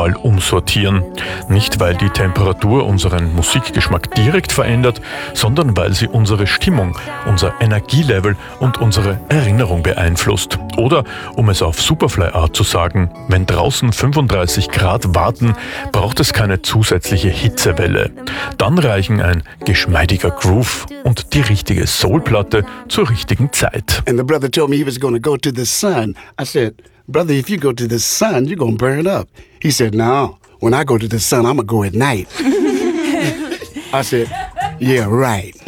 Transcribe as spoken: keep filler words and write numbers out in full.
Mal umsortieren. Nicht, weil die Temperatur unseren Musikgeschmack direkt verändert, sondern weil sie unsere Stimmung, unser Energielevel und unsere Erinnerung beeinflusst. Oder, um es auf Superfly-Art zu sagen, wenn draußen fünfunddreißig Grad warten, braucht es keine zusätzliche Hitzewelle. Dann reichen ein geschmeidiger Groove und die richtige Soulplatte zur richtigen Zeit. And the brother told me he was going to go to the sun. I said, brother, if you go to the sun, you're going to burn up. He said, no, when I go to the sun, I'm going to go at night. I said, yeah, right.